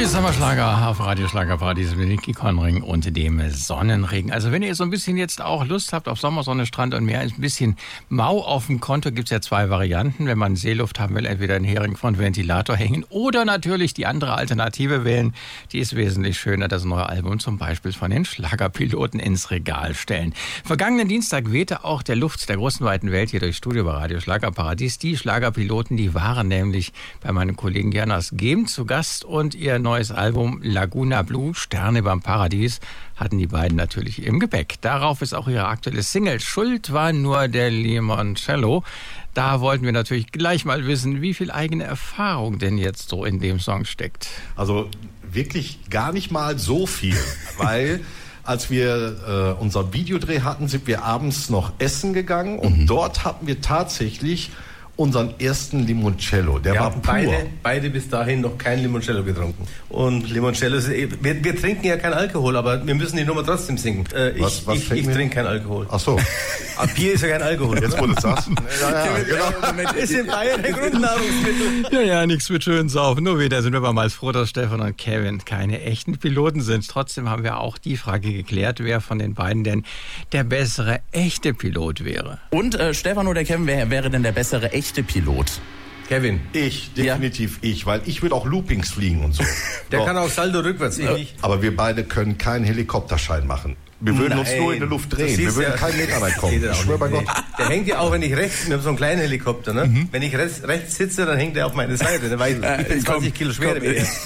Frühe Sommerschlager auf Radio Schlagerparadies mit Niki Konring und dem Sonnenregen. Also wenn ihr so ein bisschen jetzt auch Lust habt auf Sommersonne, Strand und Meer, ein bisschen mau auf dem Konto, gibt's ja zwei Varianten. Wenn man Seeluft haben will, entweder einen Hering von Ventilator hängen oder natürlich die andere Alternative wählen. Die ist wesentlich schöner, das neue Album zum Beispiel von den Schlagerpiloten ins Regal stellen. Vergangenen Dienstag wehte auch der Luft der großen weiten Welt hier durchs Studio bei Radio Schlagerparadies. Die Schlagerpiloten, die waren nämlich bei meinem Kollegen Jonas Gehm zu Gast und ihr neues Album Laguna Blue, Sterne beim Paradies, hatten die beiden natürlich im Gepäck. Darauf ist auch ihre aktuelle Single Schuld war nur der Limoncello. Da wollten wir natürlich gleich mal wissen, wie viel eigene Erfahrung denn jetzt so in dem Song steckt. Also wirklich gar nicht mal so viel, weil als wir unseren Videodreh hatten, sind wir abends noch essen gegangen und dort hatten wir tatsächlich unseren ersten Limoncello. Der war pur. Beide bis dahin noch kein Limoncello getrunken. Und Limoncello ist, wir trinken ja kein Alkohol, aber wir müssen die Nummer trotzdem singen. Ich trinke kein Alkohol. Ach so. Aber Bier ist ja kein Alkohol. Jetzt, wo du sagst. Ja, genau. Ist in Bayern ein Grundnahrungsmittel. Ja, nichts mit schön saufen. Nur wieder sind wir mal froh, dass Stefan und Kevin keine echten Piloten sind. Trotzdem haben wir auch die Frage geklärt, wer von den beiden denn der bessere echte Pilot wäre. Und Stefan oder Kevin, wer wäre denn der bessere echte Pilot? Kevin. Ich, definitiv ich, weil ich würde auch Loopings fliegen und so. Der kann auch Salto rückwärts, ich nicht. Aber wir beide können keinen Helikopterschein machen. Wir würden uns nur in der Luft drehen. Wir würden keinen Meter weit kommen. Ich schwöre bei Gott. Der hängt ja auch, wenn ich rechts, wir haben so einen kleinen Helikopter, ne? Wenn ich rechts sitze, dann hängt er auf meine Seite. Dann weiß ich bin 20 Kilo schwerer wie er.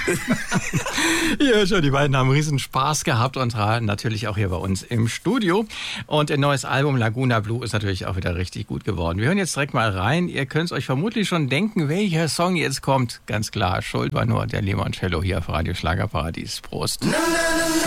Ja, schon, die beiden haben riesen Spaß gehabt und waren natürlich auch hier bei uns im Studio. Und ein neues Album Laguna Blue ist natürlich auch wieder richtig gut geworden. Wir hören jetzt direkt mal rein. Ihr könnt es euch vermutlich schon denken, welcher Song jetzt kommt. Ganz klar, Schuld war nur der Limoncello hier auf Radio Schlagerparadies. Prost.